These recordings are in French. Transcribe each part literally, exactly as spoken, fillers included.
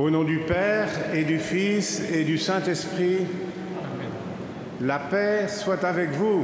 Au nom du Père et du Fils et du Saint-Esprit, Amen. La paix soit avec vous.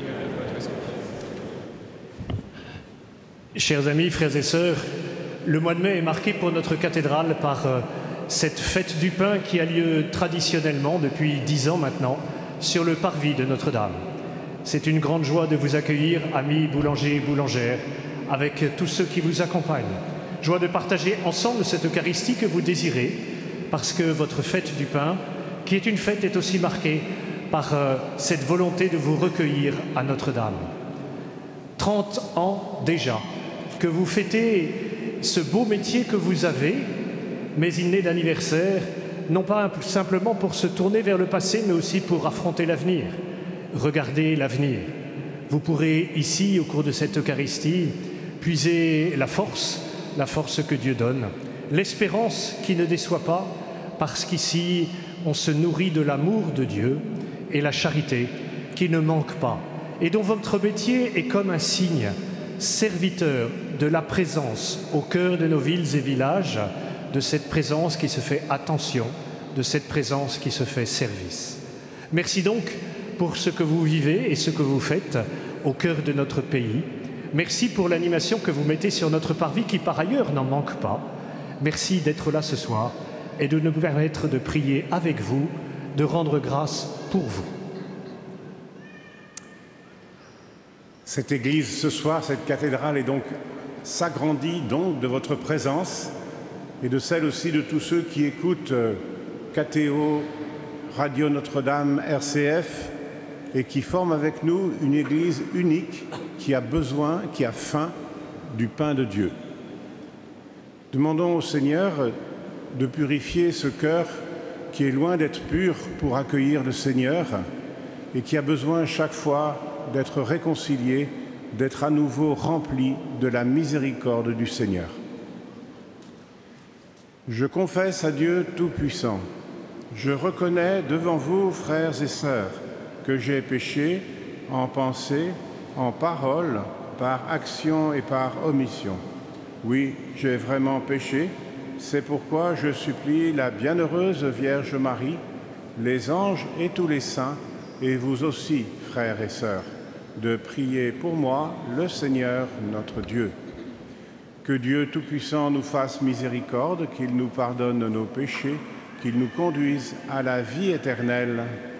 Chers amis, frères et sœurs, le mois de mai est marqué pour notre cathédrale par euh, cette fête du pain qui a lieu traditionnellement depuis dix ans maintenant sur le parvis de Notre-Dame. C'est une grande joie de vous accueillir, amis boulangers et boulangères, avec tous ceux qui vous accompagnent. Joie de partager ensemble cette Eucharistie que vous désirez, parce que votre fête du pain, qui est une fête, est aussi marquée par euh, cette volonté de vous recueillir à Notre-Dame. trente ans déjà que vous fêtez ce beau métier que vous avez, mais il n'est d'anniversaire, non pas simplement pour se tourner vers le passé, mais aussi pour affronter l'avenir. Regardez l'avenir. Vous pourrez ici, au cours de cette Eucharistie, puiser la force, la force que Dieu donne, l'espérance qui ne déçoit pas, parce qu'ici, on se nourrit de l'amour de Dieu et la charité qui ne manque pas, et dont votre métier est comme un signe, serviteur de la présence au cœur de nos villes et villages, de cette présence qui se fait attention, de cette présence qui se fait service. Merci donc pour ce que vous vivez et ce que vous faites au cœur de notre pays. Merci pour l'animation que vous mettez sur notre parvis qui, par ailleurs, n'en manque pas. Merci d'être là ce soir et de nous permettre de prier avec vous, de rendre grâce pour vous. Cette église, ce soir, cette cathédrale est donc s'agrandit donc de votre présence et de celle aussi de tous ceux qui écoutent K T O, Radio Notre-Dame, R C F, et qui forment avec nous une église unique qui a besoin, qui a faim du pain de Dieu. Demandons au Seigneur de purifier ce cœur qui est loin d'être pur pour accueillir le Seigneur et qui a besoin chaque fois d'être réconcilié, d'être à nouveau rempli de la miséricorde du Seigneur. Je confesse à Dieu Tout-Puissant, je reconnais devant vous, frères et sœurs, que j'ai péché en pensée, en parole, par action et par omission. Oui, j'ai vraiment péché, c'est pourquoi je supplie la bienheureuse Vierge Marie, les anges et tous les saints, et vous aussi, frères et sœurs, de prier pour moi, le Seigneur, notre Dieu. Que Dieu Tout-Puissant nous fasse miséricorde, qu'il nous pardonne nos péchés, qu'il nous conduise à la vie éternelle.